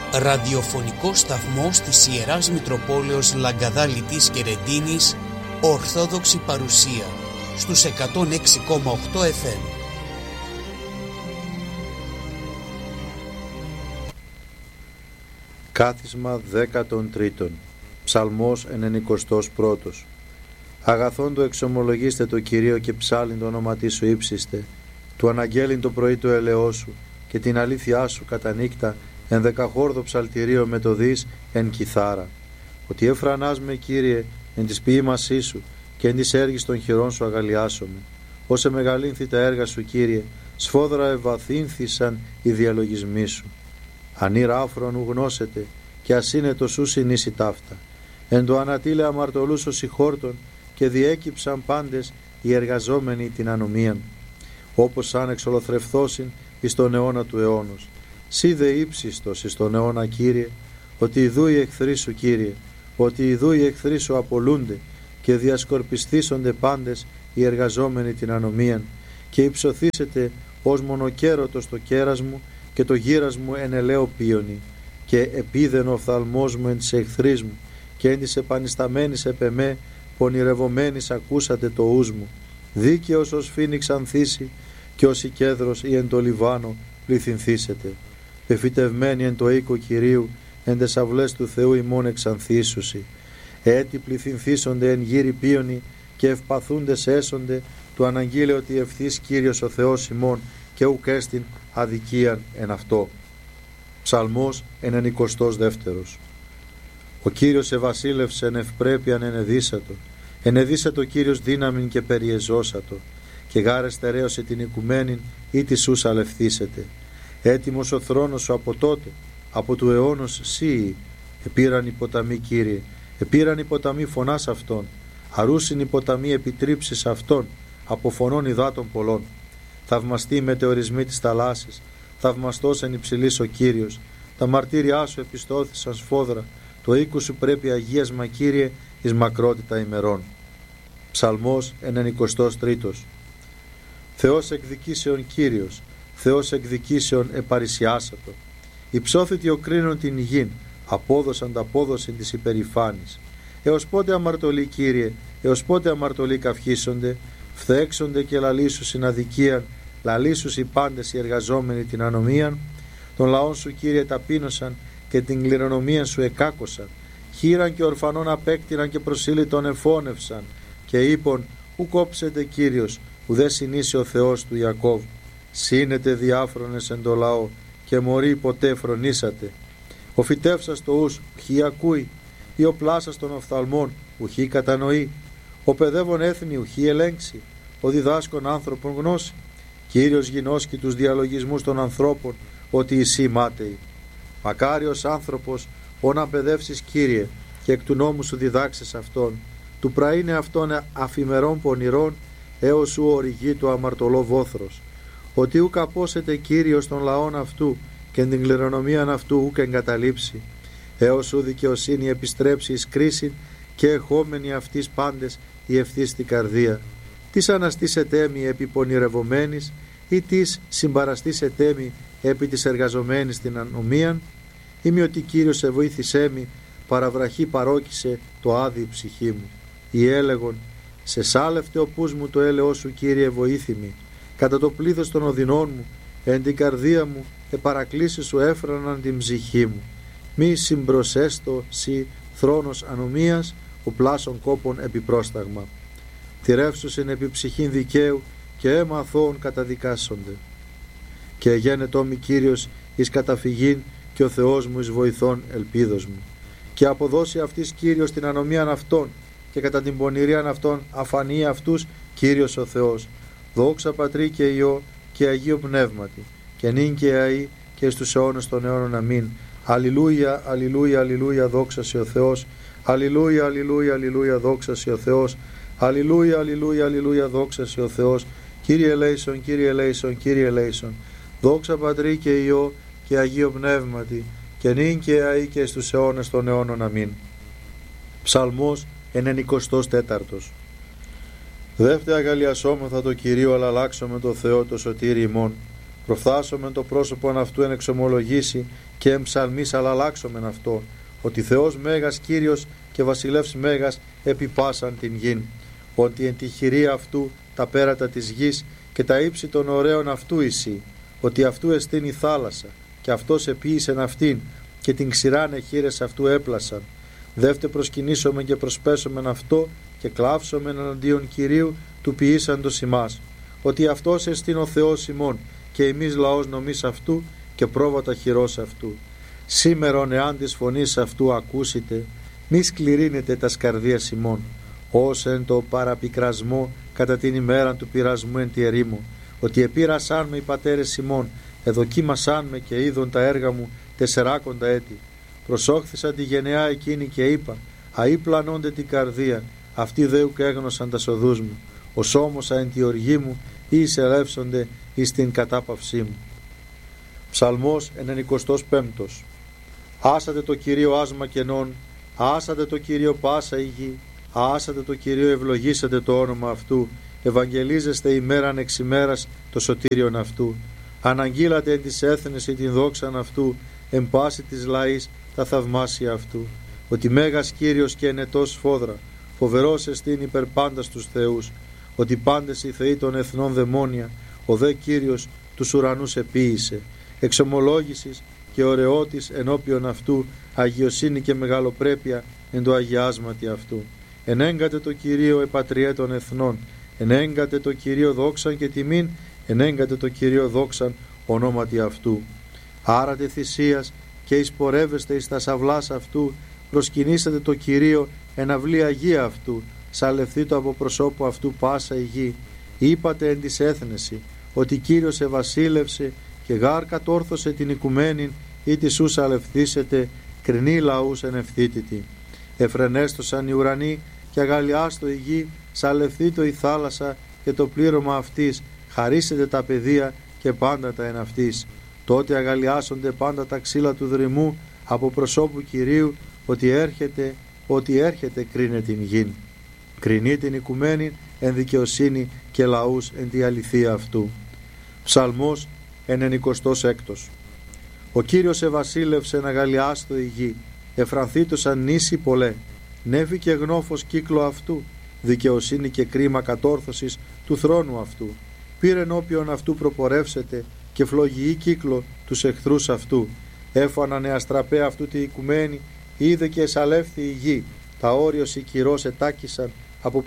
ραδιοφωνικό σταθμός της Ιεράς Μητροπόλεως Λαγκαδάλητης και Ρεντίνης, Ορθόδοξη παρουσία, στους 106,8 FM. Κάθισμα 13. Ψαλμός 91. Αγαθόν το εξομολογήστε το Κυρίο και ψάλιν το όνομα σου ύψιστε, του αναγγέλιν το πρωί του ελεός σου και την αλήθειά σου κατά νύκτα εν δεκαχόρδο ψαλτηρίο με το δις εν κιθάρα. Ότι εφρανάς με Κύριε εν της ποίημασή σου και εν της έργης των χειρών σου αγαλιάσομαι. Όσε μεγαλύνθη τα έργα σου Κύριε, σφόδρα ευαθύνθησαν οι διαλογισμοί σου. Ανήρα άφρον ου γνώσετε και ασύνετο σου συνήσει ταύτα. Εν το ανατήλε αμαρτωλούς ο συγχόρτων και διέκυψαν πάντες οι εργαζόμενοι την ανομίαν. Όπως σαν εξολοθρευθώσιν εις τον αιώνα του αιώνος. Σύ δε ύψιστος εις τον αιώνα Κύριε, ότι ιδού οι εχθροί σου Κύριε, ότι ιδού οι εχθροί σου απολούνται και διασκορπιστήσονται πάντες οι εργαζόμενοι την ανομίαν και υψωθήσετε ως μονοκέρωτος το κέρας μου και το γύρας μου εν ελαίο πίονι και επίδεν ο οφθαλμός μου εν της εχθρής μου και εν της επανισταμένης επεμέ πονηρευομένης ακούσατε το ους μου. Δίκαιος ως φοίνιξ ανθίσει και ως η κέδρος ή εν το Λιβάνο πληθυνθήσετε. Εφητευμένοι εν το οίκο Κυρίου εν τες αυλές του Θεού ημών εξανθίσουσι. Έτι πληθυνθήσονται εν γύρι πίονι και ευπαθούντες έσονται του αναγγείλε ότι ευθύς Κύριος ο Θεός ημών και ουκ έστιν αδικίαν εν αυτό. Ψαλμός 92. Ο Κύριος ευασίλευσε εν ευπρέπειαν ενεδίσατο. Ενεδίσατο Κύριος δύναμην και περιεζώσατο. Και γάρε στερέωσε την οικουμένην ή τη σούς αλευθύσετε. Έτοιμος ο θρόνος σου από τότε, από του αιώνος σύοι. Επήραν οι ποταμοί Κύριε, επήραν οι ποταμοί φωνάς αυτών. Αρούσιν οι ποταμοί επιτρίψεις αυτών, από φωνών υδάτων πολλών. Θαυμαστεί οι μετεωρισμοί της θαλάσσης, θαυμαστός εν υψηλής ο Κύριος. Τα μαρτύριά σου επιστώθησαν σφόδρα, το οίκου σου πρέπει αγίασμα Κύριε εις μακρότητα ημερών. Ψαλμός 93. Θεός εκδικήσεων Κύριος, Θεός εκδικήσεων επαρισιάσατο. Υψώθητη ο κρίνων την γην, απόδωσαν τα απόδοσιν της υπερηφάνης. Έως πότε αμαρτωλοί Κύριε, έως πότε αμαρτωλοί καυχήσονται, φθέξονται και λαλήσουσιν αδικίαν, λαλήσους οι πάντες οι εργαζόμενοι την ανομίαν. Τον λαόν σου Κύριε ταπείνωσαν και την κληρονομία σου εκάκωσαν. Χείραν και ορφανών απέκτηραν και προσήλυτον εφώνευσαν. Και είπον, ου κόψετε Κύριος, ουδέ συνήσει ο Θεός του Ιακώβ. Σύνετε διάφρονες εν το λαό και μωρί ποτέ φρονήσατε. Ο φυτεύσας το ους, ουχή ακούει, ή ο πλάσας των οφθαλμών, ουχή κατανοεί. Ο παιδεύων έθνη, ουχή ελέγξει, ο διδάσκων άνθρωπον γνώση. Κύριος γινώσκει τους διαλογισμούς των ανθρώπων, ότι εσύ μάταιοι. Μακάριος άνθρωπος, ώνα παιδεύσεις Κύριε, και εκ του νόμου σου διδάξεις αυτόν, του πραήνε αυτόν αφημερών πονηρών, έως σου οριγεί το αμαρτωλό βόθρος. Ότι ουκ απόσετε Κύριος των λαών αυτού, και την κληρονομίαν αυτού ουκ εγκαταλείψει. Έως σου δικαιοσύνη επιστρέψει εις κρίσιν, και εχόμενοι αυτής πάντες η ευθύστη καρδία. Της αναστήσετε μη επί πονηρευομένης, ή της συμπαραστήσετε μη επί της εργαζομένης την ανομίαν, ή μη ότι Κύριος σε βοήθησέ μη, παραβραχή παρόκησε το άδει ψυχή μου. Ή έλεγον, σε σάλευτε ο πούς μου το έλεος σου Κύριε βοήθημη, κατά το πλήθος των οδυνών μου, εν την καρδία μου, επαρακλήσεις σου έφραναν την ψυχή μου. Μη συμπροσέστο σι θρόνος ανομίας, ο πλάσων κόπων επιπρόσταγμα. Θηρεύσουσιν επί ψυχήν δικαίου και αίμα αθώων καταδικάσονται. Και γένετό μη Κύριος εις καταφυγήν και ο Θεός μου εις βοηθών ελπίδος μου. Και αποδώσει αυτής Κύριος την ανομίαν αυτών και κατά την πονηρίαν αυτών αφανεί αυτούς Κύριος ο Θεός. Δόξα Πατρί και Υιό και Αγίο Πνεύματι και νυν και αεί και στους αιώνες των αιώνων αμήν. Αλληλούια, αλληλούια, αλληλούια, δόξα σε ο Θεός. Αλληλούια, αλληλούια, αλληλούια, δόξα σε ο Θεός. Αλληλούια, αλληλούια, αλληλούια, δόξα σε ο Θεός. Κύριε ελέησον, Κύριε ελέησον, Κύριε ελέησον. Δόξα Πατρί και Υιό και Αγίο Πνεύματι και νυν και αεί και στους αιώνες των αιώνων αμήν. Ψαλμός 94. Δεύτε αγαλιασόμεθα το Κυρίο, αλλά αλλάξω με το Θεό το σωτήρι ημών. Προφθάσομεν το πρόσωπον αυτού εν εξομολογήσει και εν ψαλμής αλλάξομεν αυτό, ότι Θεός Μέγας Κύριος και Βασιλεύς Μέγας επιπάσαν την γην, ότι εν τη χειρία αυτού τα πέρατα της γης και τα ύψη των ωραίων αυτού εισή, ότι αυτού εστίν η θάλασσα και αυτός επίησεν αυτήν και την ξηράν εχείρες αυτού έπλασαν. Δεύτε προσκυνήσομεν και προσπέσομεν αυτό και κλάψομεν εναντίον Κυρίου του ποιήσαντος ημάς, ότι αυτός εστίν ο Θεός ημών και εμείς λαός νομής αυτού και πρόβατα χειρός αυτού. Σήμερον εάν της φωνής αυτού ακούσετε, μη σκληρύνετε τας καρδίας ημών, ως εν το παραπικρασμό κατά την ημέρα του πειρασμού εν τη ερήμο, ότι επήρασάν με οι πατέρες ημών, εδοκίμασάν με και είδον τα έργα μου 40 έτη. Προσόχθησα τη γενεά εκείνη και είπα, αεί πλανώνται την καρδία, αυτοί δεουκ έγνωσαν τα οδούς μου, ως όμως εν τη οργή μου ή εισελεύσονται εις την κατάπαυσή μου. Ψαλμός 95. Άσατε το Κυρίο άσμα κενών, άσατε το Κυρίο πάσα η γη, άσατε το Κυρίο ευλογήσατε το όνομα αυτού, ευαγγελίζεστε ημέραν εξ ημέρας το σωτήριον αυτού. Αναγγείλατε εν της έθνης ή την δόξαν αυτού, εν πάση της λαής τα θαυμάσια αυτού. Ότι Μέγας Κύριος και ενετός σφόδρα, φοβερός εστίν υπερ πάντα στους θεούς. Ότι πάντες οι θεοί των εθνών δαιμόνια, ο δε Κύριος τους ουρανούς επίησε. Εξομολόγησης και ωραιότης ενώπιον αυτού, αγιοσύνη και μεγαλοπρέπεια εν το αγιάσματι αυτού. Ενέγκατε το Κυρίο επατριέ των εθνών, ενέγκατε το Κυρίο δόξαν και τιμήν, ενέγκατε το Κυρίο δόξαν ονόματι αυτού. Άρατε θυσίας και εισπορεύεστε εις τα σαυλάς αυτού, προσκυνήσατε το Κυρίο εν αυλή αγία αυτού, σαλευθεί το από προσώπου αυτού πάσα η γη. Είπατε εν της έθνεση, ότι Κύριος ευασίλευσε και γάρ κατόρθωσε την οικουμένην, ή τη σου σαλευθήσετε, κρινή λαούς εν ευθύτητη. Εφρενέστοσαν οι ουρανοί και αγαλιάστο η γη, σαλευθήτω η θάλασσα και το πλήρωμα αυτής, χαρίσετε τα παιδεία και πάντα τα εν αυτής. Τότε αγαλιάσονται πάντα τα ξύλα του δρυμού από προσώπου Κυρίου, ότι έρχεται κρίνε την γην. Κρινεί την οικουμένη εν δικαιοσύνη και λαούς εν τη αληθεία αυτού. Ψαλμός 96. Ο Κύριος ευασίλευσε να γαλιάστο η γη, εφρανθήτωσαν νήσι πολλέ, νέφη και γνώφος κύκλο αυτού, δικαιοσύνη και κρίμα κατόρθωσης του θρόνου αυτού. Πήρε ενώπιον αυτού προπορεύσετε και φλογιή κύκλο τους εχθρούς αυτού. Έφαναν αστραπέ αυτού τη οικουμένη, είδε και εσαλεύθη η γη, τα όριος οι κυρός ετάκησαν από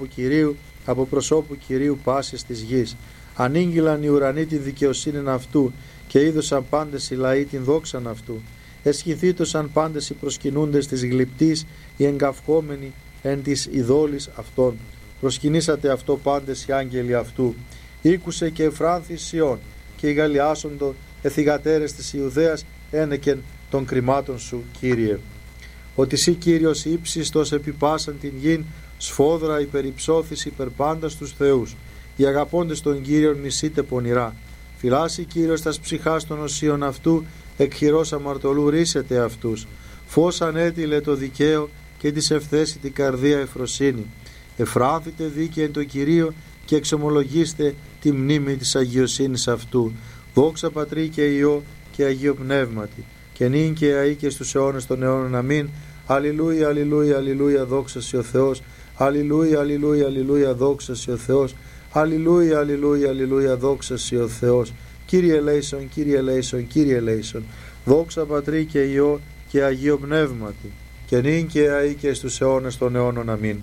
προσώπου Κυρίου πάσης της γης. Ανήγγυλαν οι ουρανοί την δικαιοσύνη αυτού και είδωσαν πάντες οι λαοί την δόξαν αυτού. Εσχυνθήτωσαν πάντες οι προσκυνούντες της γλυπτής, οι εγκαυχόμενοι εν της ειδόλης αυτών. Προσκυνήσατε αυτό πάντες οι άγγελοι αυτού. Ήκουσε και εφράνθη Σιών και οι γαλιάσοντο εθιγατέρες της Ιουδαίας ένεκεν των κρυμάτων σου, Κύριε. Ότι σύ Κύριος ύψιστος επιπάσαν την γην, σφόδρα υπερυψώθης υπερπάντα στους θεούς. Οι αγαπώντες των Κύριων νησίτε πονηρά. Φυλάσσει Κύριος τας ψυχάς των οσίων αυτού, εκχειρός αμαρτωλού ρίσετε αυτούς. Φως ανέτειλε το δικαίο και της ευθέσει την καρδία ευφροσύνη. Εφράνθητε δίκαιεν το Κυρίο και εξομολογήστε τη μνήμη της αγιοσύνης αυτού. Δόξα Πατρί και Υιό και Αγίο Πνεύματι, και νυν και αεί και στους αιώνες των αιώνων. Αμήν. Αλληλούια, αλληλούια, αλληλούια, δόξα σοι ο Θεός. Αλληλούια, αλληλούια, αλληλούια, δόξα σοι ο Θεός. Αλληλούια, αλληλούια, αλληλούια, δόξα σοι ο Θεός. Κύριε ελέησον, Κύριε ελέησον, Κύριε ελέησον. Δόξα Πατρί και Υιό και Αγίο Πνεύματι, και νυν και αεί και στους αιώνες των αιώνων. Αμήν.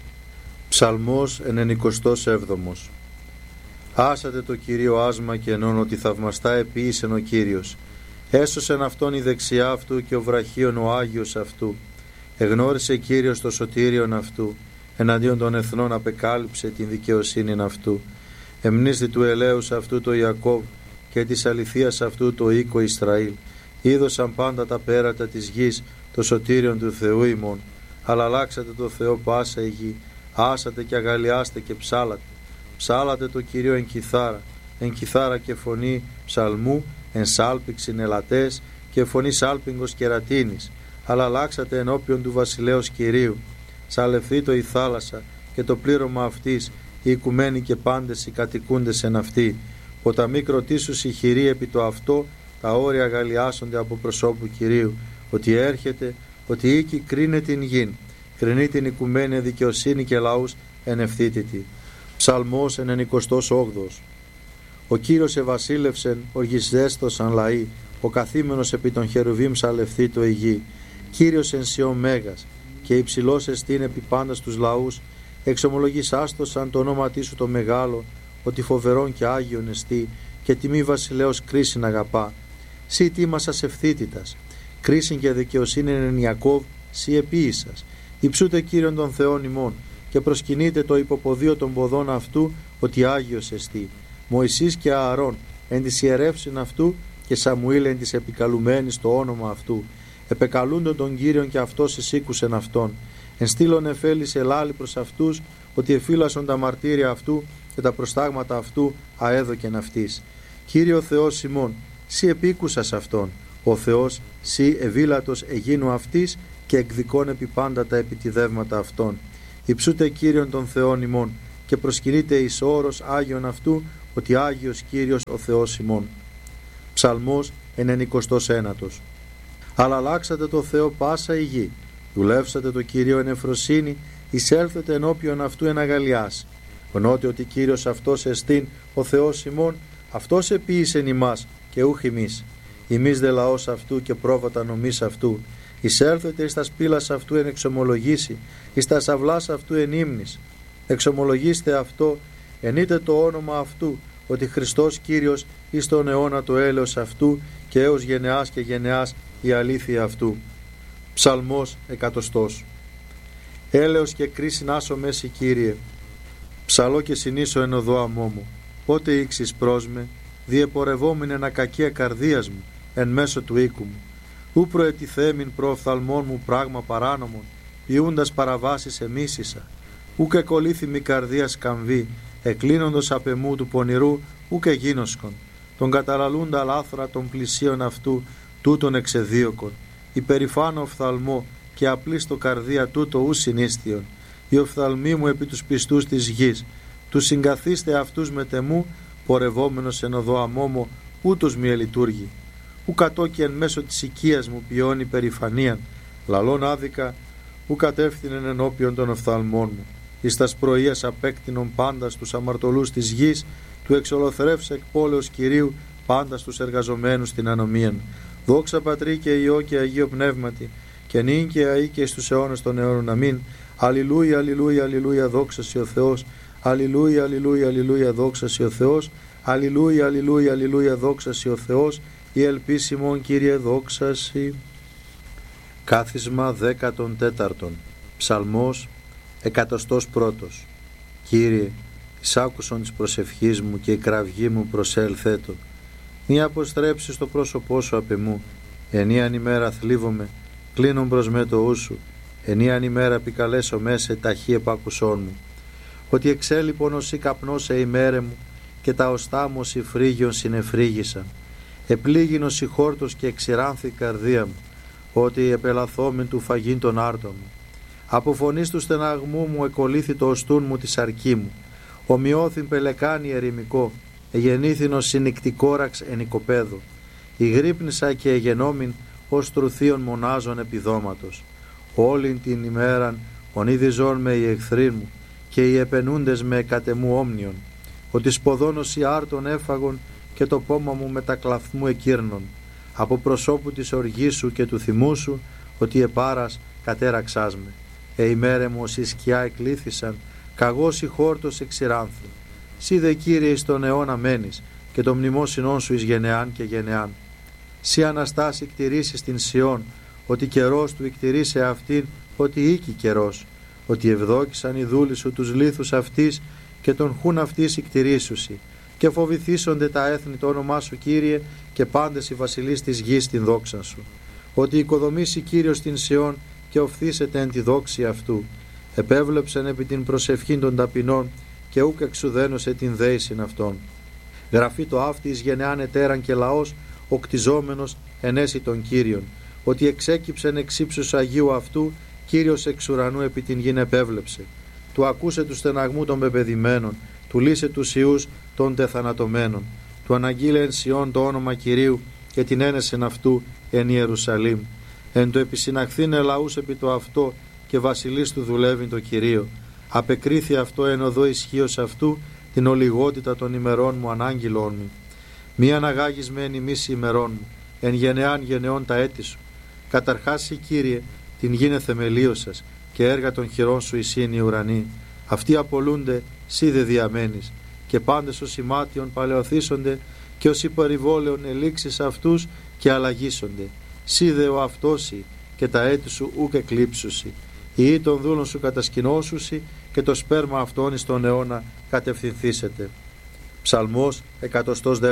Ψαλμός 97. Άσατε το Κυρίο άσμα και ενών, ότι θαυμαστά επίησεν ο Κύριος. Έσωσεν αυτόν η δεξιά αυτού και ο βραχίον ο Άγιος αυτού. Εγνώρισε Κύριος το σωτήριον αυτού, εναντίον των εθνών απεκάλυψε την δικαιοσύνην αυτού. Εμνίστη του ελέους αυτού το Ιακώβ και της αληθείας αυτού το οίκο Ισραήλ. Είδωσαν πάντα τα πέρατα της γης το σωτήριον του Θεού ημών. Αλλά αλλάξατε το Θεό πάσα η γη, άσατε και αγαλιάστε και ψάλατε. Ψάλατε το Κυρίο εν κιθάρα και φωνή ψαλμού, εν σάλπιξιν ελατές και φωνή σάλπιγγος κερατίνης. Αλλά αλλάξατε ενώπιον του βασιλέως Κυρίου. Σαλευθήτω η θάλασσα και το πλήρωμα αυτής, οι οικουμένοι και πάντες οι κατοικούντες εν αυτή. Ποταμοί κροτήσους η χειρή επί το αυτό, τα όρια αγαλιάσονται από προσώπου Κυρίου, ότι έρχεται, ότι οίκη κρίνε την γην, κρινεί την οικουμένη δικαιοσύνη και λαούς εν ευθύτητη. Ψαλμός 98. Ο Κύριος ευασίλευσεν, οργισδέστοσαν λαοί, ο καθήμενος επί των χερουβίμ σαλευθεί το η γη. Κύριος εν Σιών μέγας, και υψηλός εστίν επί πάντας τους λαούς, εξομολογήσαστοσαν το όνόματί σου το μεγάλο, ότι φοβερόν και άγιον εστί, και τιμή βασιλέως κρίσιν αγαπά. Σύ τίμασας ευθύτητας, κρίσιν και δικαιοσύνη εν Ιακώβ, σύ επίησας. Υψούτε Κύριον των Θεών ημών, και προσκυνείτε το υποποδίο των ποδών αυτού, ότι άγιος εστί. Μωυσής και Ααρών εν της ιερεύσιν αυτού, και Σαμουήλ εν της επικαλουμένης το όνομα αυτού. Επεκαλούντον τον Κύριον, και αυτός εισήκουσεν αυτόν. Εν στήλον εφέλης ελάλη προς αυτούς, ότι εφύλασον τα μαρτύρια αυτού, και τα προστάγματα αυτού αέδοκεν αυτής. Κύριο Θεός ημών, σύ επίκουσας αυτόν. Ο Θεός, σύ ευήλατος εγίνου αυτής, και εκδικών επί πάντα τα επιτιδεύματα αυτών. Υψούτε Κύριον των Θεών ημών, και προσκυνείτε εις όρος Άγιον αυτού, ότι Άγιος Κύριος ο Θεός ημών. Ψαλμός 99. Αλλά αλλάξατε το Θεό πάσα η γη, δουλεύσατε το Κύριο εν ευφροσύνη, εισέλθετε ενώπιον αυτού εν αγαλιάς. Γνώτε ότι Κύριος αυτός εστίν ο Θεός ημών, αυτός επίησεν ημάς και ούχ ημείς. Ημείς δε λαός αυτού και πρόβατα νομής αυτού. Εισέλθετε εις τας πύλας αυτού εν εξομολογήσει, εις τας αυλάς αυτού εν ύμνης. Εξομολογήστε αυτό, ενείτε το όνομα αυτού, ότι Χριστός Κύριος εις τον αιώνα το έλεος αυτού, και έως γενεάς και γενεάς η αλήθεια αυτού. Ψαλμός 100. Έλεος και κρίσιν άσο μέση Κύριε, ψαλώ και συνήσω εν οδό αμόμου. Πότε ήξεις προς με, διεπορευόμην εν ακακία καρδίας μου, εν μέσω του οίκου μου. Ού προετιθέμην προοφθαλμών μου πράγμα παράνομον, ποιούντας παραβάσεις εμίσησα. Ού και κολλήθη καρδία σκαμβή, εκλίνοντος απ' εμού του πονηρού, ού και γίνοσκον. Τον καταλαλούντα λάθρα των πλησίων αυτού, τούτον εξεδίωκον. Υπερηφάνω οφθαλμό και απλή στο καρδία τούτο ου συνίστιον. Οι οφθαλμοί μου επί τους πιστούς της γης. Τους συγκαθίστε αυτούς με τεμού, πορευόμενος εν οδό αμόμο, ούτως μη ελειτούργη. Ου κατόκι εν μέσω της οικίας μου ποιώνει περηφανίαν, λαλών άδικα, ου κατεύθυνεν ενώπιον των οφθαλμών μου. Εις τας πρωίας απέκτηνον πάντα στους αμαρτωλούς της γης, του εξολοθρεύσε εκ πόλεως Κυρίου πάντα στους εργαζομένους την ανομίαν. Δόξα Πατρί και Υιό και Αγίο Πνεύματι, και νυν και αεί και στους αιώνας των αιώνων. Αμήν. Αλληλούια, αλληλούια, αλληλούια, δόξα σοι ο Θεός. Αλληλούια, αλληλούια, αλληλούια, δόξα σοι ο Θεός. Αλληλούια, αλληλούια, αλληλούια, δόξα σοι ο Θεός. Η ελπίσιμον Κύριε δόξα σοι. Κάθισμα 14. Ψαλμός 101. Κύριε, εισάκουσον της προσευχής μου και η κραυγή μου προσέλθέτο. Μη αποστρέψεις το πρόσωπό σου απ' εμού. Ενίαν ημέρα θλίβομαι, κλείνον προς με το ου σου. Ενίαν ημέρα επικαλέσω μέσε ταχύ επάκουσόν μου. Ότι εξέλιπον οσί καπνός σε ημέρε μου, και τα οστά μου οσί φρύγιον συνεφρύγησαν. Επλήγην οσί χόρτος και εξηράνθη η καρδία μου, ότι επελαθόμην του φαγήν τον άρτο μου. Από φωνής του στεναγμού μου εκολύθη το οστούν μου τη σαρκή μου. Ομοιώθην πελεκάνη ερημικό, εγεννήθην ως συνικτικόραξ εν οικοπαίδο. Ηγρύπνησα και εγενόμην ως τρουθείων μονάζων επιδόματος. Όλην την ημέραν ονείδιζόν με οι εχθροί μου, και οι επενούντες με κατεμού όμνιον. Ότι σποδόνος οι άρτων έφαγον, και το πόμα μου με τα κλαθμού εκύρνων. Από προσώπου της οργής σου και του θυμού σου, ότι επάρας κατέραξάς με. Ημέρε μου ως η σκιά εκλήθησαν, καγός η χόρτος εξηράνθη. Σύ δε Κύριε εις τον αιώνα μένεις, και το μνημόσυνόν σου εις γενεάν και γενεάν. Σύ Αναστάση κτηρήσεις την Σιών, ότι καιρός του εκτηρήσε αυτήν, ότι οίκη καιρός. Ότι ευδόκησαν οι δούλοι σου τους λίθους αυτής, και τον χούν αυτής εκτηρήσουσι. Και φοβηθήσονται τα έθνη το όνομά σου Κύριε, και πάντες οι βασιλείς της γης την δόξα σου. Ότι οικοδομήσει Κύριος την Σιών, και οφθήσεται εν τη δόξη αυτού. Επέβλεψεν επί την προσευχήν των ταπεινών, και ούκ εξουδένωσε την δέησιν αυτών. Γραφεί το αύτη εις γενεάν ετέραν και λαός, ο κτιζόμενος ενέσει των Κύριων. Ότι εξέκυψεν εξ ύψους Αγίου αυτού, Κύριος εξ ουρανού επί την γην επέβλεψε. Του ακούσε του στεναγμού των πεπεδημένων, του λύσε τους ιούς των τεθανατωμένων. του αναγγείλε εν Σιών το όνομα Κυρίου και την ένεσεν αυτού εν Ιερουσαλήμ. Εν το επισυναχθήν ελαούς επί το αυτό και βασιλείς του δουλεύει το Κυρίο. Απεκρίθη αυτό εν οδό ισχύος αυτού την ολιγότητα των ημερών μου ανάγγειλόν μου. Μη αναγάγεις με εν ημίση ημερών μου, εν γενεάν γενεών τα έτη σου. Καταρχάς η Κύριε την γίνε θεμελίωσας και έργα των χειρών σου εισήν οι ουρανοί. Αυτοί απολούνται, σύ δε διαμένεις, και πάντες ως ημάτιον παλαιοθήσονται και ως υπερηβόλαιον ελήξεις αυτούς και αλλαγήσονται. Σύ δε ο αυτόσι και τα έτη σου ούκ εκλείψουσι. Οι ή των δούλων σου κατασκηνώσουσι και το σπέρμα αυτών εις τον αιώνα κατευθυνθήσετε. Ψαλμός 102.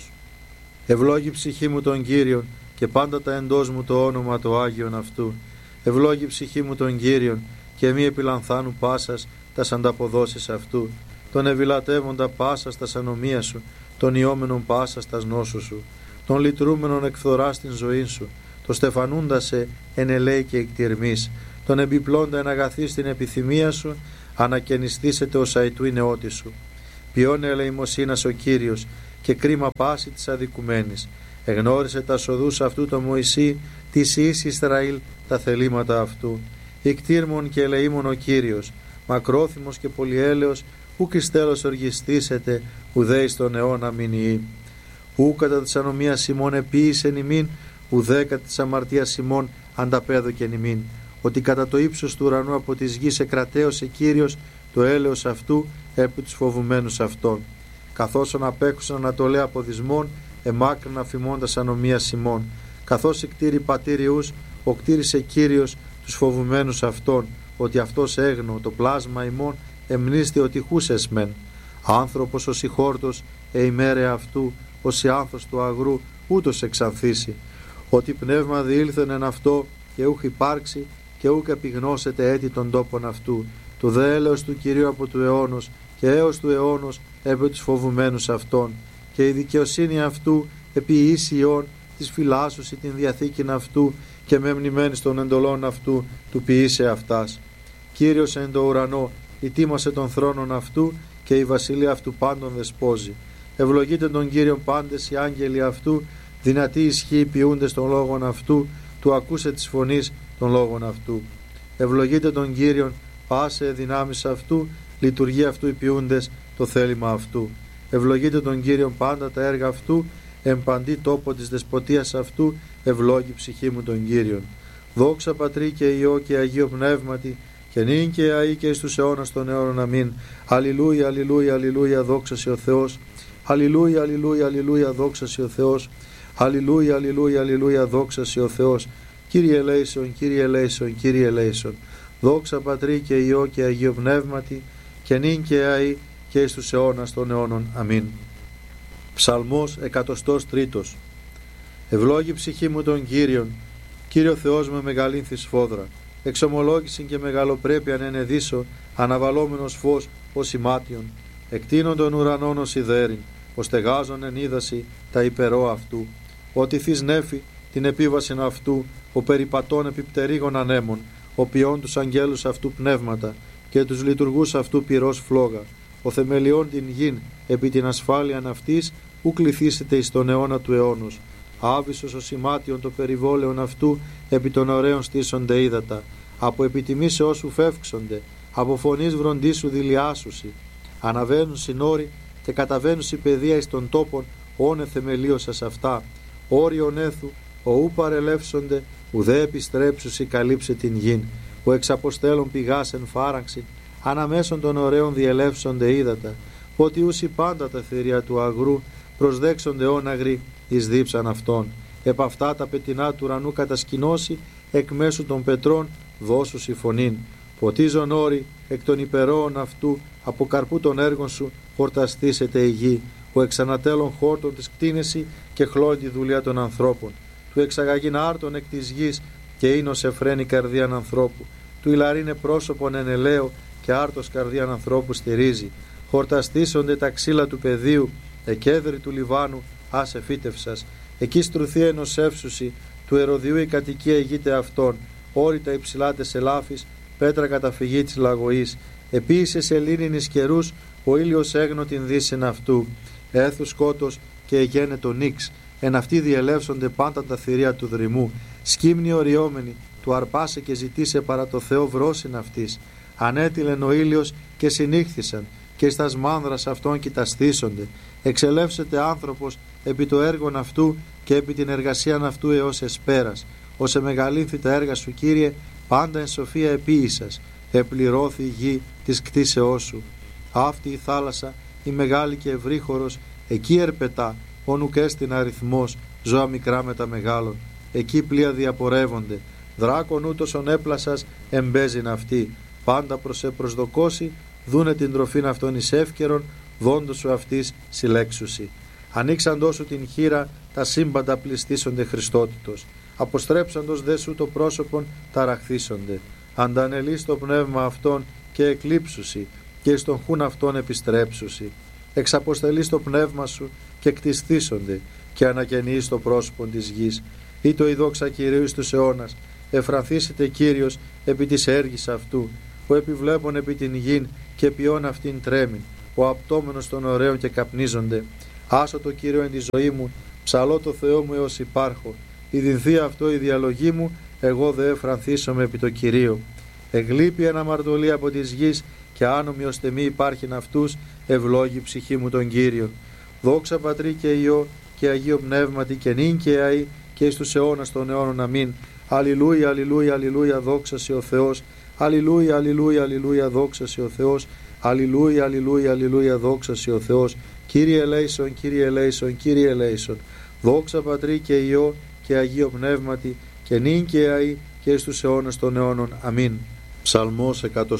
Ευλόγη ψυχή μου τον Κύριον και πάντα τα εντός μου το όνομα το Άγιον αυτού. Ευλόγη ψυχή μου τον Κύριον και μη επιλανθάνου πάσας τας ανταποδόσεις αυτού. Τον ευηλατεύοντα πάσας τας ανομία σου, τον ιόμενον πάσας τας νόσου σου, τον λυτρούμενον εκφθορά στην ζωή σου, το στεφανούντα σε εν ελέη και εκτιρμής, τον εμπιπλώντα εν αγαθή στην επιθυμία σου, ανακαινιστήσετε ως αητού η νεότη σου. Ποιώνε ελεημοσύνας ο Κύριος και κρίμα πάση της αδικουμένης. Εγνώρισε τα σοδούς αυτού το Μωυσή, της εις Ισραήλ τα θελήματα αυτού. Ικτήρμον και ελεήμον ο Κύριος, μακρόθυμος και πολυέλεος, ουκ εις τέλος οργιστήσετε, ουδέ εις τον αιώνα μηνιή. Ου κατά της ανομίας ημών επίησεν ημίν, ουδέ κατά της αμαρτίας ημών ανταπέδοκεν ημίν. Ότι κατά το ύψος του ουρανού από της γης εκρατέωσε Κύριος το έλεος αυτού επί τους φοβουμένους αυτών. Καθώς απέχουσαν ανατολέ από δυσμών, εμάκρυνα αφημώντας ανομίας ημών. Καθώς εκτήρη πατήριους, οκτήρισε Κύριος τους φοβουμένους αυτών, ότι αυτός έγνω το πλάσμα ημών εμνίστη ότι χούσες μεν. Άνθρωπος ως η χόρτος, ημέρε αυτού, ως η άνθος του αγρού, ούτως εξανθήσει. Ότι πνεύμα διήλθεν εν αυτό και ούχ υπάρξει και ούκ επιγνώσετε έτη των τόπων αυτού. Το δε έλεος του Κυρίου από του αιώνος και έως του αιώνος επί τους φοβουμένους αυτών. Και η δικαιοσύνη αυτού επί ίσιον της φυλάσσουσι την διαθήκην αυτού και μεμνημένης των εντολών αυτού του ποιήσε αυτάς. Κύριος εν το ουρανό ητίμασε τον θρόνον αυτού και η βασιλεία αυτού πάντων δεσπόζει. Ευλογείτε τον Κύριον πάντες οι άγγελοι αυτού, δυνατοί ισχύοι ποιούντες των λόγων αυτού, του ακούσε της φωνής των λόγων αυτού. Ευλογείτε τον Κύριον πάσε δυνάμεις αυτού, λειτουργεί αυτού οι ποιούντες το θέλημα αυτού. Ευλογείτε τον Κύριον πάντα τα έργα αυτού, εμπαντή τόπο της δεσποτείας αυτού, ευλόγη ψυχή μου τον Κύριον. Δόξα Πατρί και Υιό και Αγίο Πνεύματι, και νυν και αεί και εις τους αιώνας των αιώνων αμήν. Αλληλούια, αλληλούια, αλληλούια, δόξα σε ο Θεός. Αλληλούια, αλληλούια, αλληλούια, δόξα σε ο Θεός. Αλληλούια, αλληλούια, αλληλούια, δόξα σε ο Θεός. Κύριε ελέησον, Κύριε ελέησον, Κύριε ελέησον. Δόξα Πατρί και Υιό και Αγίο Πνεύματι, και νυν και αεί και εις τους αιώνας των αιώνων αμήν. Ψαλμός 103. Ευλόγη ψυχή μου τον Κύριον, Κύριο Θεός με μεγαλύνθη σφόδρα. Εξομολόγησιν και μεγαλοπρέπειαν ενεδίσω, αναβαλόμενος φως ως ημάτιον. Εκτείνον των ουρανών ως ιδέριν, ως στεγάζον εν είδαση τα υπερό αυτού. Ότι θείς νέφη την επίβασιν αυτού, ο περιπατών επιπτερίγων ανέμων, ο ποιών τους αγγέλους αυτού πνεύματα και τους λειτουργούς αυτού πυρός φλόγα. Ο θεμελιών την γην επί την ασφάλειαν αυτής, ου κληθήσετε εις τον αιώνα του αιώνος. Άβυσος ο σημάτιον το περιβόλαιον αυτού, επί των ωραίων στήσονται ύδατα. Από επιτιμήσεώς σου φεύξονται, από φωνής βροντίσου δηλιάσουσι. Αναβαίνουν συνόροι και καταβαίνουν η παιδεία εις των τόπων, όνε θεμελίωσας αυτά. Όριον έθου, ο ου παρελεύσονται, ουδέ επιστρέψουσι καλύψε την γην. Ο εξαποστέλων πηγάς εν φάραξιν, αναμέσων των ωραίων διελεύσονται ύδατα. Ότι ούσι πάντα τα θηρία του αγρού, προσδέξονται όναγροι εις δίψαν αυτών. Επ' αυτά τα πετεινά του ουρανού κατασκηνώσει, εκ μέσου των πετρών δώσουσι φωνήν. Ποτίζον όρη εκ των υπερώων αυτού, από καρπού των έργων σου χορταστήσεται η γη. Ο εξανατέλων χόρτων της κτίνεση και χλώνει τη δουλειά των ανθρώπων. Του εξαγαγήν άρτων εκ της γης και ίνος εφραίνει καρδίαν ανθρώπου. Του ηλαρίνε πρόσωπον εν ελαίο και άρτος καρδίαν ανθρώπου στηρίζει. Χορταστήσονται τα ξύλα του πεδίου, εκέδρη του Λιβάνου άσε φύτευσας. Εκεί στρουθεί ενωσεύσουσι, του Ερωδιού η κατοικία ηγείται αυτών. Όρητα υψηλάτες ελάφης, πέτρα καταφυγή της λαγωής. Επίησε σε λίνινης καιρούς, ο ήλιος έγνω την δύσιν αυτού. Έθου σκότος και εγένε τον νίξ, εν αυτοί διελεύσονται πάντα τα θηρία του δρυμού, σκύμνη οριόμενη, του αρπάσε και ζητήσε παρά το Θεό βρόσιν αυτής, ανέτειλεν ο ήλιος και συνήχθησαν, και εις τας μάνδρας αυτών κοιταστήσονται, εξελεύσεται άνθρωπος επί το έργον αυτού και επί την εργασίαν αυτού έως εσπέρας, ως εμεγαλύνθη τα έργα σου, Κύριε, πάντα εν σοφία επίησας, επληρώθη η γη της κτίσεώς σου. Αυτή η θάλασσα, η μεγάλη και ευρύχωρος, εκεί ερπετά, όνουκ έστιν αριθμός, ζώα μικρά με τα μεγάλων, εκεί πλοία διαπορεύονται, δράκον ούτωσον έπλασας εμπέζειν αυτή, πάντα προς προσδοκώσει, δούνε την τροφήν αυτών εις εύκαιρον, δόντος σου αυτής συλλέξουσι. Ανοίξαντός σου την χείρα, τα σύμπαντα πληστήσονται Χριστότητος, αποστρέψαντος δε σου το πρόσωπον ταραχθήσονται, αντανελείς το πνεύμα αυτών και εκλείψουσι, και εις τον χούν αυτών επιστρέψουσι. Εξαποστελείς το πνεύμα σου και κτιστήσονται, και ανακαινείς το πρόσωπον της γης. Ή το η δόξα Κυρίου εις τους αιώνας, εφρανθήσετε Κύριος επί της έργης αυτού, ο επιβλέπων επί την γην και ποιόν αυτήν τρέμην, ο απτόμενος των ωραίων και καπνίζονται. Άσω το Κύριο εν τη ζωή μου, ψαλώ το Θεό μου έως υπάρχω. Η δινθεί αυτό η διαλογή μου, εγώ δε εφρανθήσομαι επί το Κυρίο. Εγλείπει ένα αμαρτωλή από της γης, και άνομοι ώστε μη υπάρχειν αυτούς, ευλόγη ψυχή μου τον Κύριο. Δόξα Πατρί και Υιό και Αγίο Πνεύματι και νυν και αΐ και εις τους αιώνας των αιώνων. Αμήν. Αλληλούια, αλληλούια, αλληλούια, δόξα σε ο Θεός. Αλληλούια, αλληλούια, αλληλούια, δόξα σε ο Θεός. Αλληλούια, αλληλούια, αλληλούια, δόξα σε ο Θεός. Κύριε ελέησον, Κύριε ελέησον, Κύριε ελέησον. Δόξα Πατρί και Υιό και Αγίο Πνεύματι και νυν και αΐ και εις τους αιώνας των αιώνων. Αμήν. Ψαλμός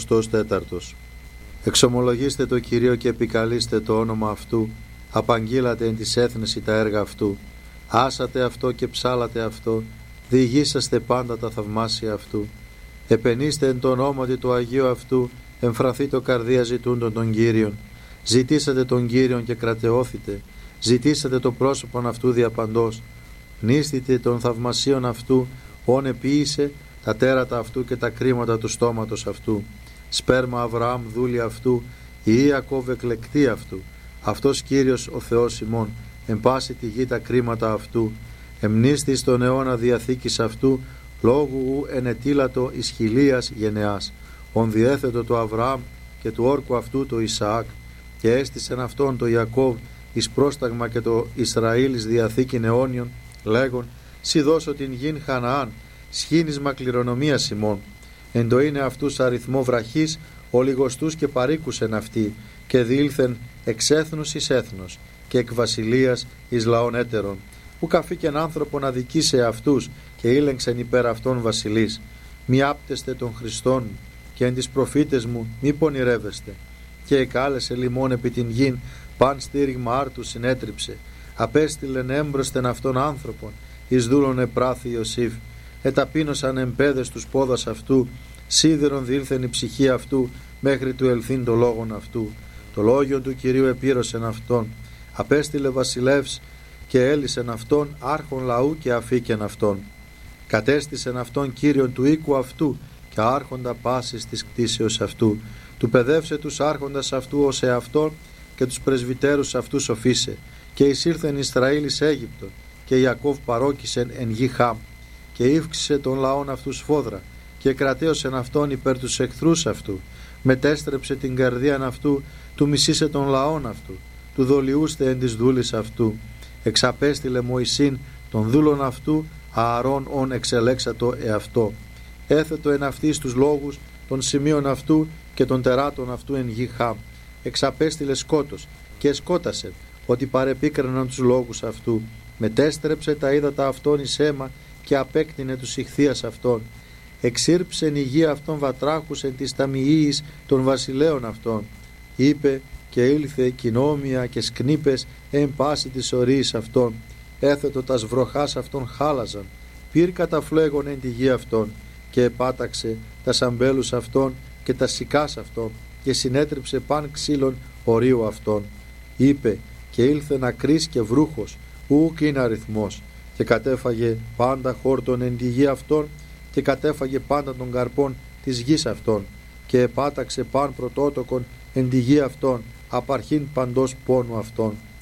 104. Εξομολογήστε το Κυρίο και επικαλείστε το όνομα αυτού, απαγγείλατε εν της έθνεση τα έργα αυτού, άσατε αυτό και ψάλατε αυτό, διηγήσαστε πάντα τα θαυμάσια αυτού. Επενήστε εν το ονόματι του Αγίου αυτού, εμφραθεί το καρδία ζητούντων των Κύριων. Ζητήσατε τον Κύριον και κρατεώθητε, ζητήσατε το πρόσωπον αυτού διαπαντός. Νίστητε των θαυμασίων αυτού, όν επίησε τα τέρατα αυτού και τα κρίματα του στόματος αυτού. Σπέρμα Αβραάμ δούλη αυτού, η Ιακώβ εκλεκτή αυτού. Αυτός Κύριος ο Θεός ημών, εν πάση τη γη τα κρίματα αυτού. Εμνίστη στον αιώνα διαθήκης αυτού, λόγου ου ενετήλατο εις χιλίας γενεάς. Ον διέθετο το Αβραάμ και του όρκου αυτού το Ισαάκ, και έστησεν αυτόν το Ιακώβ εις πρόσταγμα και το Ισραήλ εις διαθήκην αιώνιον, λέγον, σι δώσω την γην Χαναάν, σχήνισμα κληρονομίας ημών. Εν το είναι αυτούς αριθμό βραχής, ολιγοστούς και παρήκουσεν αυτοί, και διήλθεν εξ έθνους εις έθνος, και εκ βασιλείας εις λαών έτερων. Ου καφήκεν άνθρωπον αδικήσε αυτούς, και ήλεγξεν υπέρ αυτών βασιλείς. Μη άπτεστε των Χριστών, και εν τις προφήτες μου μη πονηρεύεστε. Και εκάλεσε λιμών επί την γην, παν στήριγμα άρτου συνέτριψε. Απέστειλεν έμπροσθεν αυτών άνθρωπον, εις δούλων επράθη Ιωσήφ. Εταπείνωσαν εμπέδες τους πόδας αυτού, σίδερον διήλθεν η ψυχή αυτού, μέχρι του ελθύν το λόγον αυτού. Το λόγιον του Κυρίου επήρωσεν αυτόν, απέστειλε βασιλεύς και έλυσεν αυτόν, άρχον λαού και αφήκεν αυτόν. Κατέστησεν αυτόν Κύριον του οίκου αυτού και άρχοντα πάσης της κτήσεως αυτού. Του παιδεύσε τους άρχοντας αυτού ως εαυτόν και τους πρεσβυτέρους αυτού σοφίσε. Και εισήλθεν Ισραήλ εις Αίγυπτον, και Ιακώβ παρόκησεν εν γη Χάμ. Και ύφξησε τον λαόν αυτού σφόδρα, και κρατέωσεν αυτόν υπέρ τους εχθρούς αυτού. Μετέστρεψε την καρδίαν αυτού, του μισήσε τον λαόν αυτού, του δολιούστε εν της δούλης αυτού. Εξαπέστειλε Μωυσήν των δούλων αυτού, Ααρών ον εξελέξατο εαυτό. Έθετο εν αυτής τους λόγους των σημείων αυτού και των τεράτων αυτού εν γη Χάμ. Εξαπέστειλε σκότος και σκότασε, ότι παρεπίκραναν τους λόγους αυτού. Μετέστρεψε τα ύδατα αυτών εις αίμα και απέκτηνε τους ηχθείας αυτών. Εξήρψεν η γη αυτών βατράχους εν της ταμιείας των βασιλέων αυτών. Είπε και ήλθε κοινόμια και σκνήπες εν πάση της ορίης αυτών. Έθετο τας βροχάς αυτών χάλαζαν, πήρ καταφλέγον εν τη γη αυτών, και επάταξε τα σαμπέλους αυτών και τα σικάς αυτών, και συνέτριψε παν ξύλων ορίου αυτών. Είπε και ήλθε νακρής και βρούχος, ούκ είναι αριθμός, και κατέφαγε πάντα χόρτον εν τη γη αυτών, και κατέφαγε πάντα των καρπών της γης αυτών, και επάταξε παν πρωτότοκον εν τη γη αυτών, απαρχήν παντός πόνου αυτών.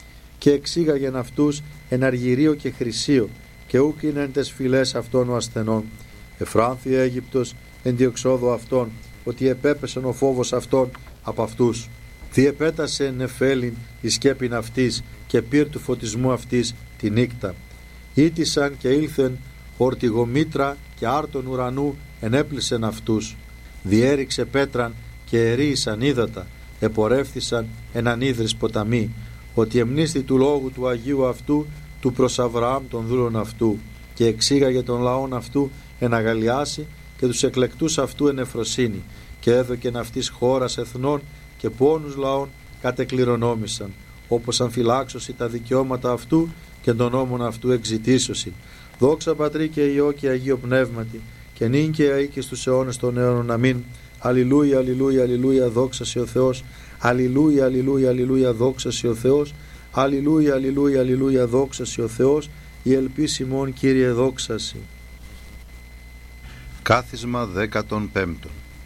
και εξήγαγεν αυτούς εν αργυρίο και χρυσίο, και ούκ είναι εν τες φυλές αυτών ο ασθενών. Εφράνθη Αίγυπτος εν διεξόδου αυτών, ότι επέπεσεν ο φόβος αυτών από αυτούς. Διεπέτασε νεφέλιν η σκέπην αυτής και πυρ του φωτισμού αυτής τη νύκτα. Ήτησαν και ήλθεν ορτιγομήτρα και άρτων ουρανού ενέπλησεν αυτούς. Διέριξε πέτραν και ερίησαν ύδατα, επορεύθησαν εν ανίδρης ποταμοί, ότι εμνίστη του λόγου του Αγίου αυτού του προς Αβραάμ των δούλων αυτού, και εξήγαγε τον λαόν αυτού εν αγαλιάσει και τους εκλεκτούς αυτού εν εφροσύνη, και έδωκεν αυτής χώρας εθνών και πόνους λαών κατεκληρονόμησαν, όπως αμφυλάξωση τα δικαιώματα αυτού και των νόμων αυτού εξητήσωση. Δόξα Πατρί και Υιό και Αγίο Πνεύματι, και νυν και αεί και στους αιώνες των αιώνων. Αμήν. Αλληλούια, αλληλούια, αλληλούια, δόξα σε ο Θεός. Αλληλούια, αλληλούια, αλληλούια, δόξα σε ο Θεός. Αλληλούια, αλληλούια, αλληλούια, δόξα σε ο Θεός. Η ελπίς ημών, Κύριε, δόξα σε. Κάθισμα 15.